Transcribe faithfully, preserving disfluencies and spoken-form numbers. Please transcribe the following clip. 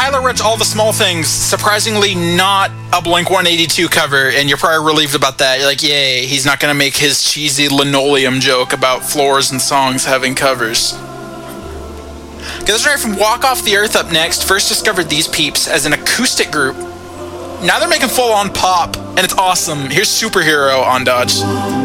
Tyler wrote All the Small Things, surprisingly not a Blink one eighty-two cover, and you're probably relieved about that. You're like, yay, he's not going to make his cheesy linoleum joke about floors and songs having covers. Okay, this is right from Walk Off the Earth up next. First discovered these peeps as an acoustic group. Now they're making full-on pop, and it's awesome. Here's Superhero on Dodge.